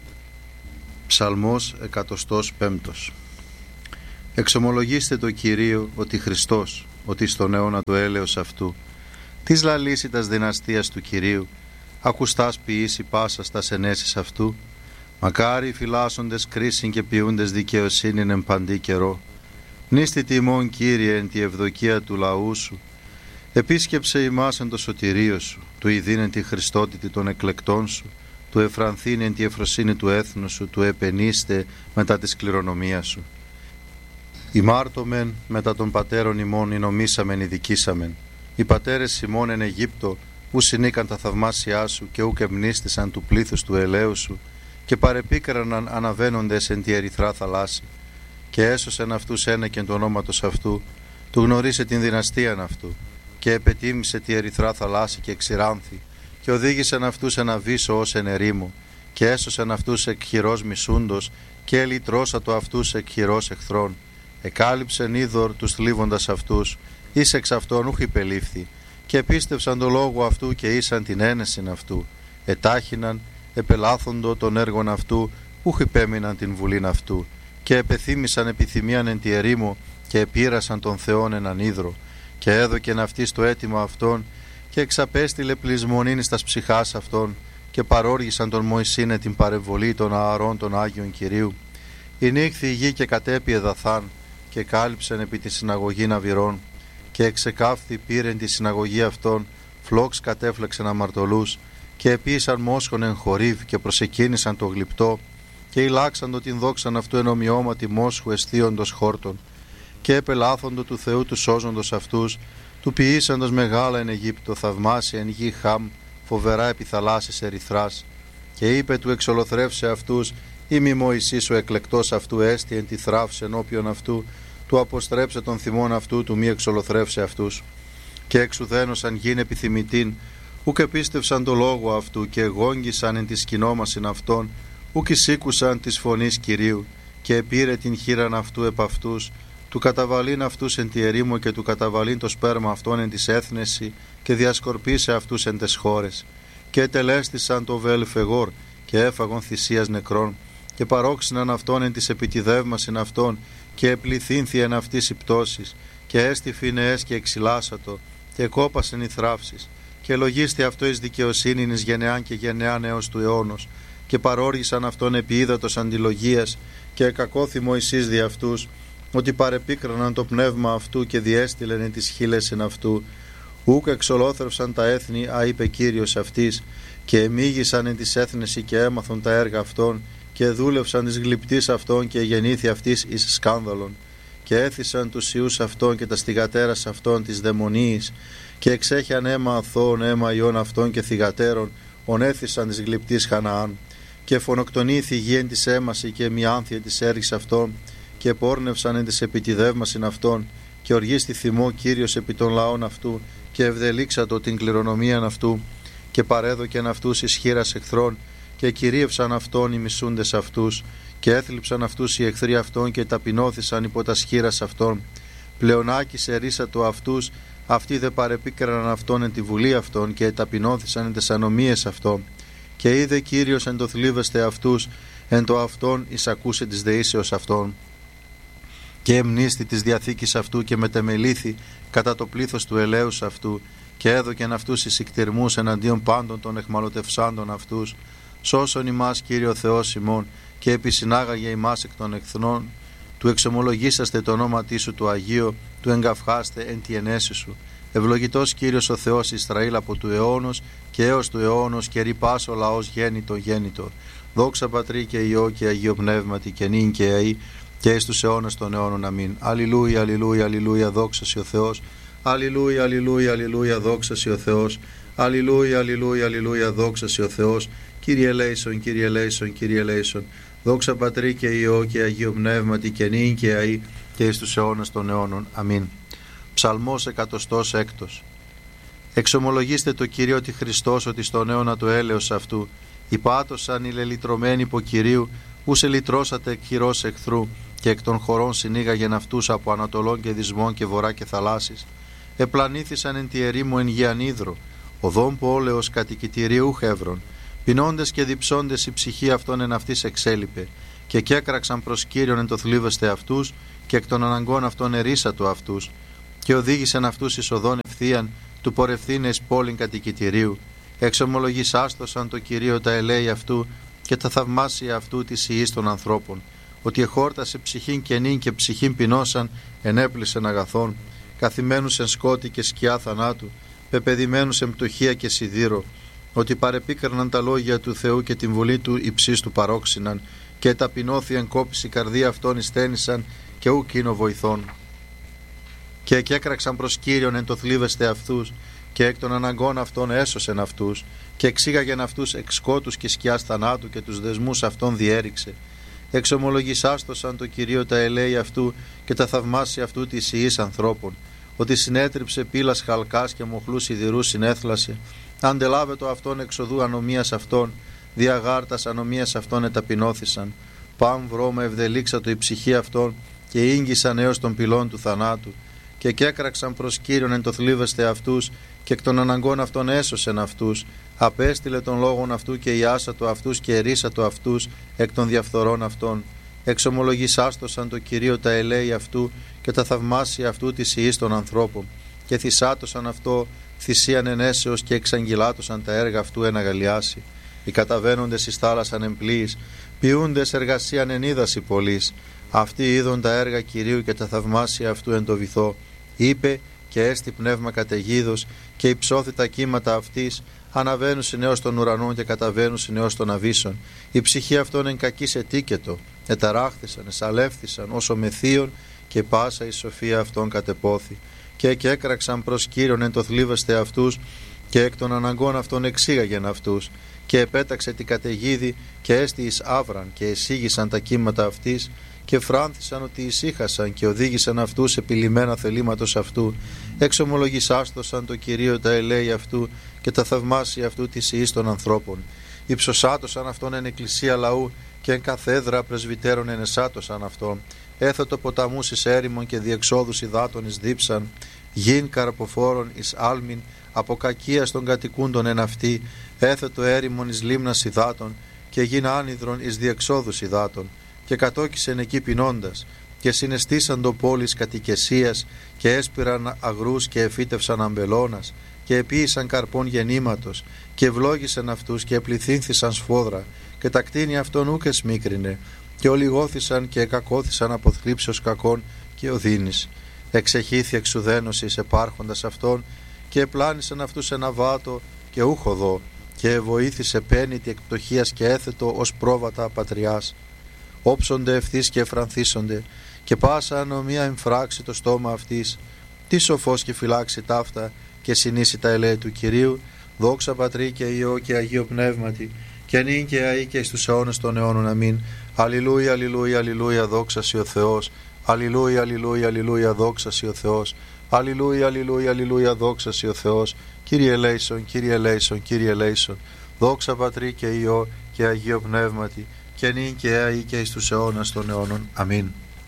Ψαλμός 105. Εξομολογήστε το Κυρίο ότι Χριστός, ότι στον αιώνα του έλεος αυτού, της λαλήσιτας δυναστείας του Κυρίου, ακουστάς ποιήσει πάσας τας ενέσεις αυτού, μακάρι οι φυλάσσοντες κρίσιν και ποιούντες δικαιοσύνην εν παντή καιρό. Νίστη τιμών, Κύριε, εν τη ευδοκία του λαού σου, επίσκεψε ημάς εν το σωτηρίο σου, του ειδήν εν τη χριστότητη των εκλεκτών σου, του εφρανθήν εν τη εφροσύνη του έθνου σου, του επενείστε μετά της κληρονομίας σου. Ημάρτωμεν μετά των πατέρων ημών εινομήσαμεν ειδικήσαμεν. Οι πατέρες ημών εν Αιγύπτο, ου συνήκαν τα θαυμάσια σου και ουκ εμνίστησαν του πλήθους του ελαίου σου, και παρεπίκραναν αναβαίνοντες εν τη ερυθρά θαλάσση. Και έσωσεν αυτούς ένεκεν του ονόματος αυτού, του γνωρίσε την δυναστείαν αυτού, και επετίμησε τη ερυθρά θαλάσση και εξηράνθη, και οδήγησεν αυτούς εν αβύσσο ως εν ερήμο, και έσωσεν αυτούς εκ χειρός μισούντος, και ελυτρώσατο αυτούς εκ χειρός εχθρών. Εκάλυψεν είδωρ τους θλίβοντας αυτούς, εις εξ αυτών ούχ υπελήφθη, και επίστευσαν το λόγο αυτού και ήσαν την ένεσιν αυτού. Ετάχυναν, επελάθοντο των έργων αυτού, ούχ υπέμειναν την βουλήν αυτού, και επεθύμησαν επιθυμίαν εν τη ερήμο, και επήρασαν των Θεών έναν ίδρο, και έδωκεν αυτής το αίτημα αυτών, και εξαπέστειλε πλεισμονήν τας ψυχάς αυτών, και παρόργησαν τον Μωυσήνε την παρεμβολή των ααρών των Άγιων Κυρίου. Ηνύχθη η γη και κατέπιε δαθάν, και κάλυψεν επί τη συναγωγήν αβυρών, και εξεκάφθη πήρεν τη συναγωγή αυτών, φλόξ κατέφλεξεν αμαρτωλούς, και επίησαν μόσχον εν χορύβ, και προσεκίνησαν το γλυπτό, και ηλάξαντο την δόξαν αυτού εν ομοιώματι μόσχου εστίοντος χόρτων, και επελάθοντο του Θεού του σώζοντος αυτούς, του ποιήσαντος μεγάλα εν Αιγύπτο, θαυμάσια εν γη Χαμ, φοβερά επί θαλάσσης ερυθράς. Και είπε του εξολοθρεύσε αυτούς, ή μη Μωυσής ο εκλεκτός αυτού έστι εν τη θράψη ενώπιον αυτού, του αποστρέψε τον θυμών αυτού, του μη εξολοθρεύσε αυτούς. Και εξουδένωσαν γην επιθυμητήν, ουκ επίστευσαν το λόγο αυτού, και εγόγγισαν εν τη σκηνόμασιν αυτών, ουκ εισήκουσαν της φωνής Κυρίου, και επήρε την χείραν αυτού επ' αυτούς, του καταβαλήν αυτούς εν τη ερήμο, και του καταβαλήν το σπέρμα αυτών εν της έθνεση, και διασκορπίσε αυτούς εν τες χώρες. Και ετελέστησαν το βέλφεγόρ, και έφαγον θυσίας νεκρών, και παρόξυναν αυτόν εν της επιτιδεύμασιν αυτών, και επληθύνθη εν αυτής η πτώσης, και έστι φινεές και εξυλάσατο, και κόπασεν οι θράψεις, και λογίστη αυτό εις δικαιοσύνην εις γενεάν και γενεάν έως του αιώνος, και παρόργησαν αυτόν επί ύδατος αντιλογίας, και εκακώθη Μωυσής δι' αυτούς, ότι παρεπίκραναν το πνεύμα αυτού και διέστειλεν εν τις χείλες εν αυτού. Ούκ εξολόθρευσαν τα έθνη, είπε Κύριος αυτής, και εμίγησαν εν της έθνεση και έμαθον τα έργα αυτών, και δούλευσαν εις γλυπτής αυτών, και γεννήθη αυτής εις σκάνδαλον. Και έθισαν τους ιούς αυτών και τα στιγατέρας αυτών της δαιμονίης, και εξέχιαν αίμα αθώων, αίμα ιών αυτών και θυγατέρων, ονέθισαν της γλυπτής Χαναάν. Και φωνοκτονήθη η γη εν της έμαση, και μη άνθια της έργης αυτών, και πόρνευσαν εν της επιτιδεύμασιν αυτών, και οργίστη θυμό Κύριος επί των λαών αυτού, και ευδελίξατο την κληρονομίαν αυτού, και παρέδοκεν αυτούς εις χείρας εχθρών, και κυρίευσαν αυτόν οι μισούντες αυτούς, και έθλιψαν αυτούς οι εχθροί αυτών, και ταπεινώθησαν υπό τα σχήρας αυτών. Πλεονάκησε ρίσατο αυτούς, αυτοί δε παρεπίκραναν αυτόν εν τη βουλή αυτών, και ταπεινώθησαν εν τες ανομίες αυτών. Και είδε Κύριος εν το θλίβεστε αυτούς, εν το αυτόν εις ακούσε της δεήσεως αυτών. και εμνίστη της διαθήκης αυτού και μετεμελήθη κατά το πλήθος του ελέους αυτού και έδωκεν αυτούς εις ικτηρμούς εναντίον πάντων των εχμαλωτευσάντων αυτούς. Σώσον ημάς Κύριο Θεός ημών και επισυνάγαγε ημάς εκ των εχθρών του εξομολογήσαστε το όνόματί σου του Αγίου, του εγκαυχάστε εν τη ενέση σου. Ευλογητός Κύριος ο Θεός Ισραήλ από του αιώνος και έως του αιώνος και ρηπάς ο λαός γέννητο. Δόξα Πατρί και Υιό και Αγίο Πνεύματι και νυν και αεί και εις τους αιώνας των αιώνων. Αμήν. Αλληλούια, αλληλούια, αλληλούια, δόξα σοι ο Θεός. Αλληλούια, αλληλούια, αλληλούια, δόξα σοι ο Θεός. Αλληλούια, αλληλούια, αλληλούια, δόξα σοι ο Θεός. Κύριε ελέησον, Κύριε ελέησον, Κύριε ελέησον. Δόξα Πατρί και Υιό και Αγίο Πνεύματι και νυν και αεί και εις τους αιώνας των αιώνων. Αμήν. Ψαλμός 106. Εξομολογήστε το Κυρίο ότι Χριστός ότι στον αιώνα του έλεος αυτού υπάτωσαν οι λελυτρωμένοι υπό Κυρίου, ου σε λυτρώσατε εκ χειρός εχθρού και εκ των χωρών συνήγαγεν αυτούς από ανατολών και δυσμών και βορρά και θαλάσσης. Επλανήθησαν εν τη ερήμου εν γεαν ύδρο, οδόν πόλεως κατοικητηρίου χεύρων. Πεινώντες και διψώντες η ψυχή αυτών εν αυτής εξέλιπε, και κέκραξαν προς Κύριον εν το θλίβεστε αυτούς, και εκ των αναγκών αυτών ερίσατο αυτούς, και οδήγησαν αυτούς εις οδόν ευθείαν, του πορευθύνε εις πόλην κατοικητηρίου. Εξομολογησάστοσαν το Κυρίο τα ελέη αυτού, και τα θαυμάσια αυτού της ιής των ανθρώπων, ότι εχόρτασε ψυχήν κενήν και ψυχήν πεινώσαν, ενέπλησεν αγαθών, καθημένους εν σκότη και σκιά θανάτου, πεπεδημένους εν πτωχία και σιδήρο, ότι παρεπίκραναν τα λόγια του Θεού και την βουλή του υψής του παρόξυναν, και ταπεινώθη κόπηση καρδία αυτών εισθένησαν, και ου κείνο βοηθών. Και εκέκραξαν προς Κύριον εν το θλίβεστε αυτούς, και εκ των αναγκών αυτών έσωσεν αυτούς, και εξήγαγεν αυτούς εξ σκότους και σκιάς θανάτου, και τους δεσμούς αυτών διέριξε. Εξομολογησάστοσαν το Κυρίο τα ελέη αυτού και τα θαυμάσια αυτού της ιής ανθρώπων, ότι συνέτριψε πύλας χαλκάς και μοχλούς σιδηρούς συνέθλασε, αντελάβετο αυτόν εξοδού ανομίας αυτών, διαγάρτας ανομίας αυτών εταπεινώθησαν. Παν βρώμα ευδελίξατο η ψυχή αυτών, και ήγγισαν έως των πυλών του θανάτου, και κέκραξαν προς Κύριον εν το θλίβεστε αυτούς, και εκ των αναγκών αυτών έσωσεν αυτούς, απέστειλε των λόγων αυτού και ιάσατο αυτούς και ερίσατο αυτούς εκ των διαφθορών αυτών. Εξομολογησάστοσαν το Κυρίο τα ελέη αυτού και τα θαυμάσια αυτού της ιής των ανθρώπων, και θυσάτωσαν αυτό θυσίαν ενέσεως και εξαγγυλάτωσαν τα έργα αυτού εν αγαλιάσει. Οι καταβαίνοντες εις θάλασσαν εμπλοίης, ποιούντες εργασίαν εν ύδαση πολλής. Αυτοί είδον τα έργα Κυρίου και τα θαυμάσια αυτού εν το βυθό. Είπε και έστι πνεύμα καταιγίδος, και υψώθη τα κύματα αυτής, αναβαίνουσιν έως των ουρανών και καταβαίνουσιν έως των αβύσσων. Η ψυχή αυτών εν κακής ετίκετο, εταράχθησαν, εσαλεύθησαν όσο μεθύων, και πάσα η σοφία αυτών κατεπόθη. Και έκραξαν προς Κύριον εν το θλίβεστε αυτούς, και εκ των αναγκών αυτών εξήγαγεν αυτούς, και επέταξε την καταιγίδη, και έστι εις άβραν, και εσήγησαν τα κύματα αυτής, και φράνθησαν ότι ησύχασαν, και οδήγησαν αυτούς επιλυμμένα θελήματος αυτού. Εξομολογησάστοσαν το Κυρίο τα ελέη αυτού και τα θαυμάσια αυτού της ιής των ανθρώπων. Υψωσάτωσαν αυτόν εν εκκλησία λαού, και εν καθέδρα πρεσβυτέρων ενεσάτωσαν αυτόν. Έθετο ποταμούς εις έρημον και διεξόδους υδάτων εις δίψαν, γιν καρποφόρων εις άλμην, από κακίας των κατοικούντων εν αυτή, έθετο έρημον εις λίμνας υδάτων, και γιν άνυδρον εις διεξόδους υδάτων. Και κατόκισεν εκεί πεινώντας, και συναισθήσαν το πόλης κατοικεσίας, και έσπηραν αγρούς και εφύτευσαν αμπελώνας, και επίησαν καρπών γεννήματος, και ευλόγησαν αυτούς και επληθύνθησαν σφόδρα, και τα κτίνη αυτών ούκ εσμίκρινε, και ολιγώθησαν και εκακώθησαν από θλίψεως κακών και οδύνης. Εξεχήθη εξουδένωσης επάρχοντας αυτών, και επλάνησαν αυτούς ένα βάτο και ούχοδο, και βοήθησε πένητη εκπτωχίας και έθετο ως πρόβατα πατριάς. Όψονται ευθύς και εφρανθίσονται, και πάσα ανομία εμφράξει το στόμα αυτής. Τι σοφός και φυλάξει ταύτα, και συνήσει τα ελέη του Κυρίου. Δόξα Πατρί και Υιό και Αγίο Πνεύματι, και νυν και αεί και εις τους αιώνας των αιώνων. Αμήν. Αλληλούια, αλληλούια, αλληλούια, δόξα σοι ο Θεός. Αλληλούια, αλληλούια, αλληλούια, δόξα σοι ο Θεός. Αλληλούια, αλληλούια, αλληλούια, δόξα σοι ο Θεός. Κύριε ελέησον, Κύριε ελέησον, Κύριε ελέησον. Δόξα Πατρί και Υιό και Αγίο Πνεύματι, και νυν και αεί και εις τους αιώνας των αιώνων. Αμήν.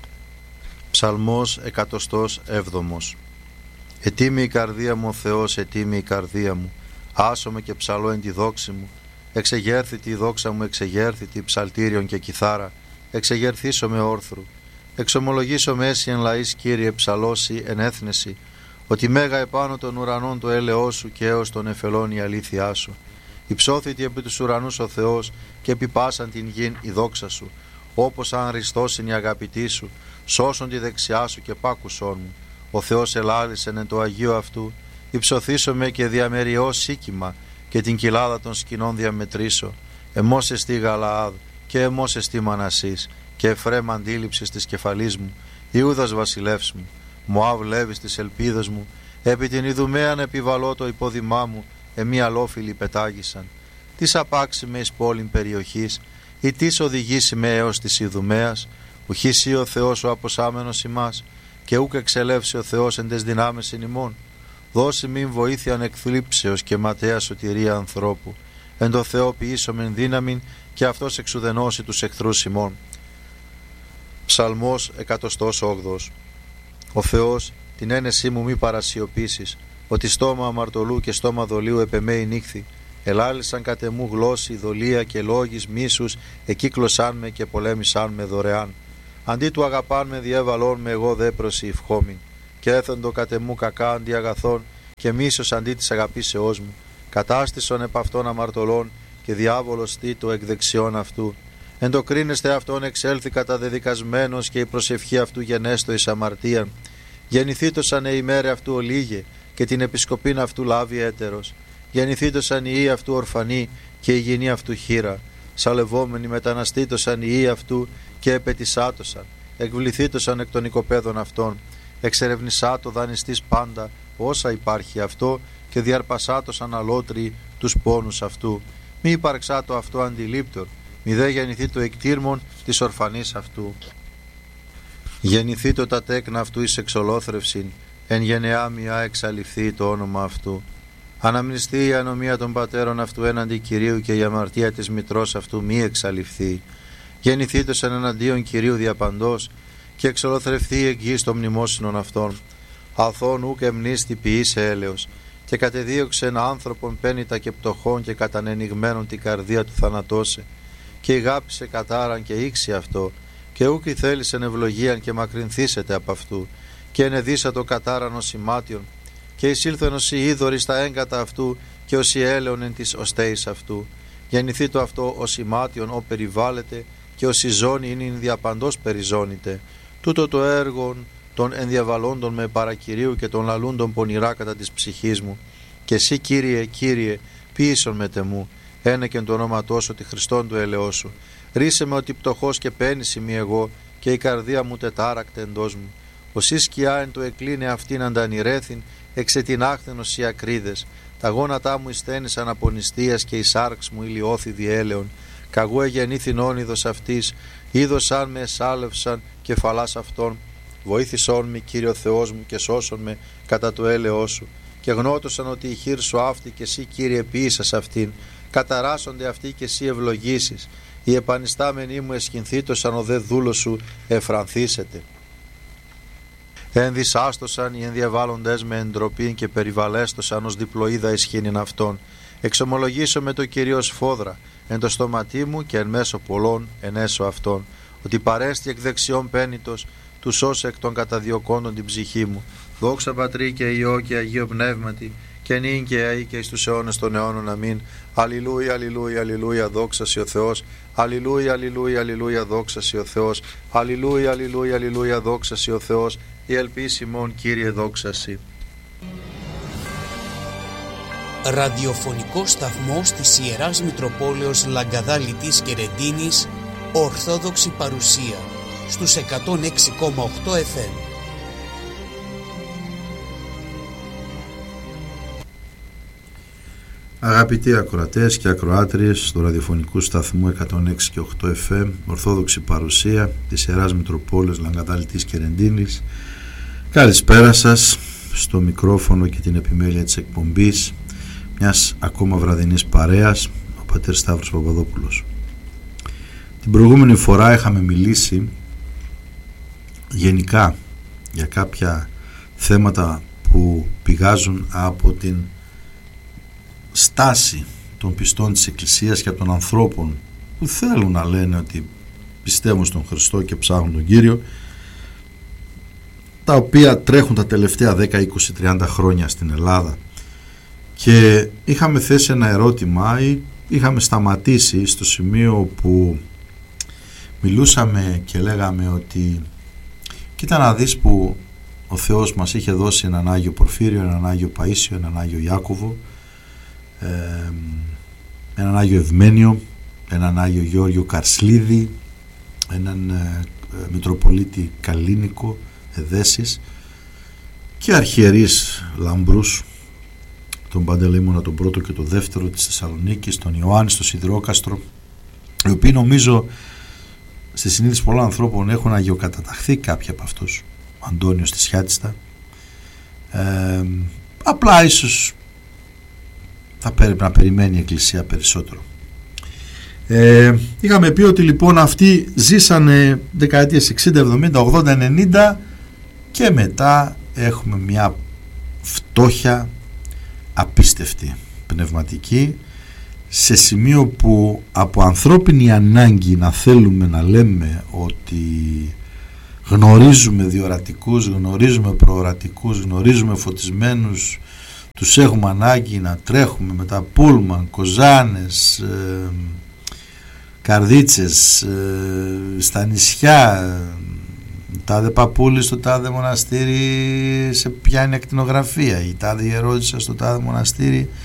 Ψαλμός 107. Ετοίμη η καρδία μου ο Θεός, ετοίμη η καρδία μου, άσομαι και ψαλώ εν τη δόξη μου. Εξεγέρθητη η δόξα μου, εξεγέρθητη ψαλτήριον και κιθάρα, εξεγερθήσω με όρθρου. Εξομολογήσω μέση εν λαής, Κύριε, ψαλώσει εν έθνεση, ότι μέγα επάνω των ουρανών το έλεος σου και έως των εφελών η αλήθειά σου. Υψώθητη επί τους ουρανούς ο Θεός και επί πάσαν την γην η δόξα σου. Όπως αν ριστώσιν η αγαπητή σου, σώσον τη δεξιά σου και πάκουσόν μου. Ο Θεός ελάλησεν εν το Αγίο αυτού, υψωθήσομαι και διαμεριώ σίκημα και την κοιλάδα των σκηνών διαμετρήσω. Εμώς εστί Γαλαάδ και εμώς εστί Μανασής και Εφραίμ αντίληψης της κεφαλής μου, Ιούδας βασιλεύς μου, Μωάβ Λέβης της ελπίδας μου, επί την Ιδουμαίαν επιβαλώ το υπόδημά μου, εμεί αλόφιλοι πετάγησαν. Τις απάξει με εις πόλην περιοχής, ή τις οδηγήσει με έως της Ιδουμαίας, ουχήσει ο Θεός ο αποσάμενος ημάς, και ούκ εξελεύσει ο Θεός εν τες δυνάμεις ημών. Δώσει μην βοήθειαν εκθλίψεως και ματέα σωτηρία ανθρώπου. Εν το Θεό ποιήσομεν δύναμην και αυτός εξουδενώσει τους εχθρούς ημών. Ψαλμός 108. Ο Θεός την ένεσή μου μη παρασιωπήσεις, ότι στόμα αμαρτωλού και στόμα δολίου επεμέει νύχθη. Ελάλησαν κατ' εμού γλώσση, δολία και λόγης μίσους, εκύκλωσάν με και πολέμησάν με δωρεάν. Αντί του αγαπάν με διέβαλόν με εγώ δε προσηυχόμην. Και έθεντο κατ' εμού κακά αντί αγαθών και μίσος αντί της αγαπήσεώς μου. Κατάστησον επ' αυτών αμαρτωλών και διάβολος τι το εκ δεξιών αυτού. Εν το κρίνεστε αυτόν εξέλθει καταδεδικασμένος και η προσευχή αυτού γενέστο εις αμαρτίαν. Γεννηθήτωσαν η ημέρε αυτού ολίγε και την επισκοπήν αυτού λάβει έτερος. Γεννηθήτωσαν οι ιοί αυτού ορφανοί και η γυνή αυτού χείρα. Σαλευόμενοι μεταναστήτωσαν οι ιοί αυτού και επετισάτωσαν. Εκβληθήτωσαν εκ των οικοπαίδων αυτών. Εξερευνησά το δανειστής πάντα όσα υπάρχει αυτό και διαρπασάτωσαν αλότριοι τους πόνους αυτού. Μη υπάρξά το αυτό αντιλήπτορ, μη δε γεννηθεί το εκτήρμον της ορφανής αυτού. Γεννηθεί το τα τέκνα αυτού εις εξολόθρευσιν, εν γενεά μιά εξαλειφθεί το όνομα αυτού. Αναμνηστεί η ανομία των πατέρων αυτού έναντι Κυρίου και η αμαρτία της μητρός αυτού μη εξαλειφθεί. Γεννηθήτωσαν εναντίον Κυρίου διαπαντός και εξολοθρευθεί η εγγύης των μνημόσυνων αυτών. Αθών ούκ εμνίστη ποιήσε έλεος και κατεδίωξεν άνθρωπον πένητα και πτωχών και κατανενιγμένον την καρδία του θανατώσε. Και ηγάπησε κατάραν και ήξι αυτό και ούκ θέλησεν ευλογίαν και μακρυνθήσετε από αυτού και ενεδίσα το κατάραν ως ημάτιον και εισήλθεν ως η είδωρη στα έγκατα αυτού και ως η έλεον εν της οστέης αυτού. Γεννηθεί το αυτό ως ημάτιον ο περιβάλλεται και ως η ζώνη είναι διαπαντός περιζώνητε. Τούτο το έργον των ενδιαβαλόντων με παρακυρίου και των λαλούντων πονηρά κατά της ψυχής μου. Και εσύ Κύριε, Κύριε, ποιήσον με τεμού, ένεκεν το όνοματό σου τη Χριστόν του ελεός σου. Ρίσε με ότι πτωχός και πένηση μη εγώ και η καρδία μου τετάρακτε εντός μου. Ως η σκιά εν το εκλίνε αυτήν αντανηρέθην, εξετινάχθενος οι ακρίδες. Τα γόνατά μου εισθένησαν από νηστείας και η σάρξ μου ηλιώθη διέλεον. Καγού εγεννήθην όνειδος αυτής, είδωσαν με εσάλευσαν κεφαλάς αυτών. Βοήθησόν με Κύριο Θεός μου και σώσον με κατά το έλεος σου. Και γνώτωσαν ότι η χείρ σου αυτή και εσύ Κύριε ποιήσας αυτήν. Καταράσσονται αυτοί και εσύ ευλογήσεις. Οι επανιστάμενοι μου εσχυνθήτωσαν ο δε δούλος σου εφρανθήσετε. Ενδυσάστοσαν οι ενδιαβάλλοντες με εντροπήν και περιβαλέστοσαν ως διπλοίδα ισχύνην αυτών. Εξομολογήσω με το Κυρίως φόδρα εν το στόματί μου και εν μέσω πολλών εν έσω αυτών, ότι παρέστη εκ δεξιών πένητος του σώσε εκ των καταδιωκόντων την ψυχή μου. Δόξα Πατρί και Υιό και Αγίο Πνεύματι και νυν και αεί και εις τους αιώνες των αιώνων. Αμήν. Αλληλούια, αλληλούια, αλληλούια, δόξα σοι ο Θεός. Αλληλούια, αλληλούια, αλληλούια, δόξα σοι ο Θεός. Αλληλούια, αλληλούια, αλληλούια, δόξα σοι ο Θεός. Η ελπίση μόν Κύριε δόξα σοι. Ραδιοφωνικό σταθμός της Ιεράς Μητροπόλεως Λαγκαδά Λιτής και Ρεντίνης, Ορθόδοξη παρουσία στους 106,8 FM. Αγαπητοί ακροατές και ακροάτριες του ραδιοφωνικού σταθμού 106,8 FM, Ορθόδοξη παρουσία της Ιεράς Μητροπόλεως Λαγκαδά Λιτής και Ρεντίνης, καλησπέρα σας. Στο μικρόφωνο και την επιμέλεια της εκπομπής μιας ακόμα βραδινής παρέας, ο πατέρ Σταύρος Παπαδόπουλος. Την προηγούμενη φορά είχαμε μιλήσει γενικά για κάποια θέματα που πηγάζουν από την στάση των πιστών της Εκκλησίας και από των ανθρώπων που θέλουν να λένε ότι πιστεύουν στον Χριστό και ψάχνουν τον Κύριο, τα οποία τρέχουν τα τελευταία 10, 20, 30 χρόνια στην Ελλάδα, και είχαμε θέσει ένα ερώτημα ή είχαμε σταματήσει στο σημείο που μιλούσαμε και λέγαμε ότι κοίτα να δεις που ο Θεός μας είχε δώσει έναν Άγιο Πορφύριο, έναν Άγιο Παΐσιο, έναν Άγιο Ιάκωβο, έναν Άγιο Ευμένιο, έναν Άγιο Γεώργιο Καρσλίδη, έναν Μητροπολίτη Καλίνικο Εδέσης και αρχιερείς λαμπρούς, τον Παντελεήμονα τον πρώτο και τον δεύτερο της Θεσσαλονίκης, τον Ιωάννη στο Σιδηρόκαστρο, οι οποίοι νομίζω στη συνείδηση πολλών ανθρώπων έχουν αγιοκαταταχθεί, κάποιοι από αυτούς, ο Αντώνιος στη Σιάτιστα. Απλά ίσως θα πρέπει να περιμένει η Εκκλησία περισσότερο. Είχαμε πει ότι λοιπόν αυτοί ζήσανε δεκαετίες 60, 70, 80, 90 και μετά έχουμε μια φτώχεια απίστευτη πνευματική, σε σημείο που από ανθρώπινη ανάγκη να θέλουμε να λέμε ότι γνωρίζουμε διορατικούς, γνωρίζουμε προορατικούς, γνωρίζουμε φωτισμένους, τους έχουμε ανάγκη να τρέχουμε με τα πούλμαν, κοζάνες, καρδίτσες, στα νησιά, τάδε παππούλη στο τάδε μοναστήρι σε πιάνει ακτινογραφία, η τάδε ιερόντισσα στο τάδε μοναστήρι